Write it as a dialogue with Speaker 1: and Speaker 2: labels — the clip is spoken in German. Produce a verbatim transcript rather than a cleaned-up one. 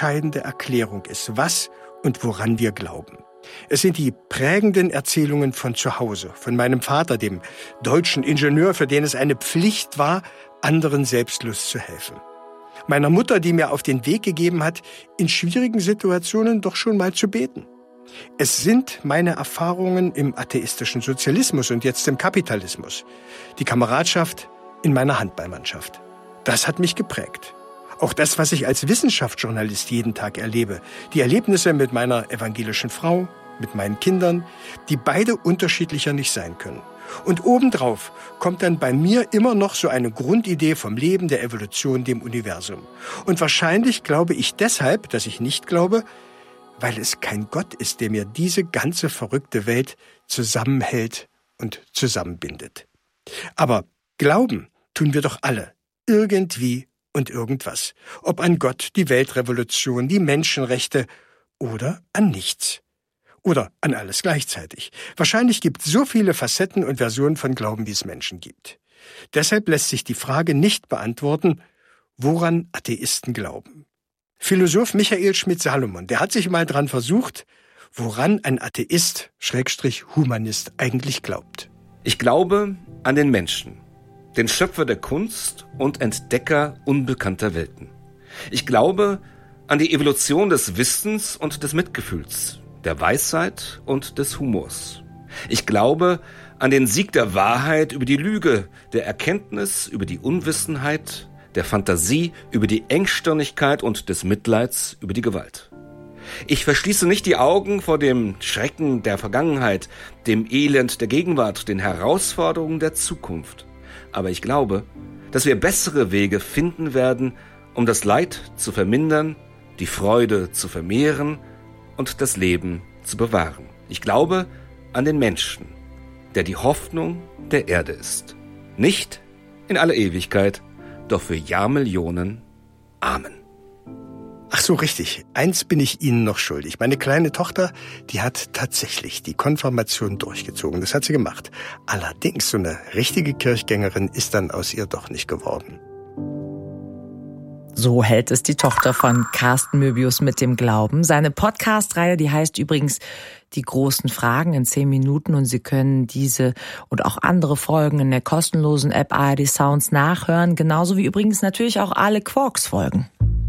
Speaker 1: entscheidende Erklärung ist, was und woran wir glauben. Es sind die prägenden Erzählungen von zu Hause, von meinem Vater, dem deutschen Ingenieur, für den es eine Pflicht war, anderen selbstlos zu helfen. Meiner Mutter, die mir auf den Weg gegeben hat, in schwierigen Situationen doch schon mal zu beten. Es sind meine Erfahrungen im atheistischen Sozialismus und jetzt im Kapitalismus. Die Kameradschaft in meiner Handballmannschaft. Das hat mich geprägt. Auch das, was ich als Wissenschaftsjournalist jeden Tag erlebe. Die Erlebnisse mit meiner evangelischen Frau, mit meinen Kindern, die beide unterschiedlicher nicht sein können. Und obendrauf kommt dann bei mir immer noch so eine Grundidee vom Leben, der Evolution, dem Universum. Und wahrscheinlich glaube ich deshalb, dass ich nicht glaube, weil es kein Gott ist, der mir diese ganze verrückte Welt zusammenhält und zusammenbindet. Aber glauben tun wir doch alle, irgendwie und irgendwas. Ob an Gott, die Weltrevolution, die Menschenrechte oder an nichts. Oder an alles gleichzeitig. Wahrscheinlich gibt es so viele Facetten und Versionen von Glauben, wie es Menschen gibt. Deshalb lässt sich die Frage nicht beantworten, woran Atheisten glauben. Philosoph Michael Schmidt-Salomon, der hat sich mal dran versucht, woran ein Atheist, Schrägstrich Humanist, eigentlich glaubt.
Speaker 2: Ich glaube an den Menschen, den Schöpfer der Kunst und Entdecker unbekannter Welten. Ich glaube an die Evolution des Wissens und des Mitgefühls, der Weisheit und des Humors. Ich glaube an den Sieg der Wahrheit über die Lüge, der Erkenntnis über die Unwissenheit, der Fantasie über die Engstirnigkeit und des Mitleids über die Gewalt. Ich verschließe nicht die Augen vor dem Schrecken der Vergangenheit, dem Elend der Gegenwart, den Herausforderungen der Zukunft. Aber ich glaube, dass wir bessere Wege finden werden, um das Leid zu vermindern, die Freude zu vermehren und das Leben zu bewahren. Ich glaube an den Menschen, der die Hoffnung der Erde ist. Nicht in alle Ewigkeit, doch für Jahrmillionen. Amen.
Speaker 1: Ach so, richtig. Eins bin ich Ihnen noch schuldig. Meine kleine Tochter, die hat tatsächlich die Konfirmation durchgezogen. Das hat sie gemacht. Allerdings, so eine richtige Kirchgängerin ist dann aus ihr doch nicht geworden.
Speaker 3: So hält es die Tochter von Carsten Möbius mit dem Glauben. Seine Podcast-Reihe, die heißt übrigens Die großen Fragen in zehn Minuten und Sie können diese und auch andere Folgen in der kostenlosen App A R D Sounds nachhören, genauso wie übrigens natürlich auch alle Quarks-Folgen.